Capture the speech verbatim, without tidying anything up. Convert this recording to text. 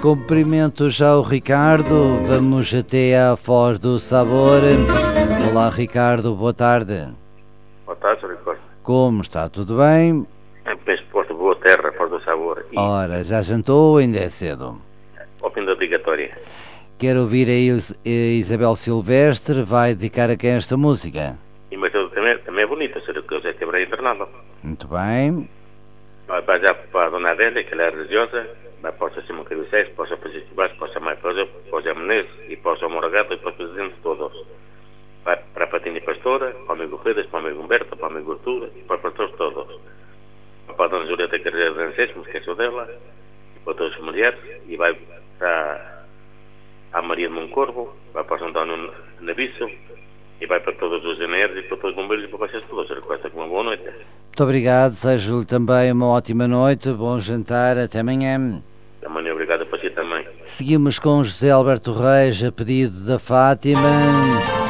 Cumprimento já o Ricardo, vamos até à Foz do Sabor. Olá Ricardo, boa tarde. Boa tarde, senhor Ricardo. Como está? Tudo bem? É bem exposto, boa terra, Foz do Sabor. E Ora, já jantou ou ainda é cedo? ao fim da obrigatória. Quero ouvir a Is- a Isabel Silvestre, vai dedicar a quem esta música? E mas eu também, também é bonita, senhor Ricardo, é quebrar internado. Muito bem. Vai vai já para a Dona Adélia, que ela é religiosa, vai para o Sr. Simão Cabeceiros, para o Sr. Francisco Bastos, para o Sr. Maio Paulo, para o Zé Menezes e para o Sr. Moragato e para os presidentes todos. Vai para a Patinha Pastora, para o amigo Fredas, para o amigo Humberto, para o amigo Artur e para os pastores todos. Para a Dona Julieta Carreira Francês, me esqueceu dela, e para todas as mulheres, e vai para a Maria de Moncorvo, vai para o São António Nabiço, e vai para todos os engenheiros e para todos os bombeiros e para vocês todos. Requesta com uma boa noite. Muito obrigado, desejo-lhe também uma ótima noite, bom jantar, até amanhã. Amanhã obrigado para si também. Seguimos com José Alberto Reis, a pedido da Fátima.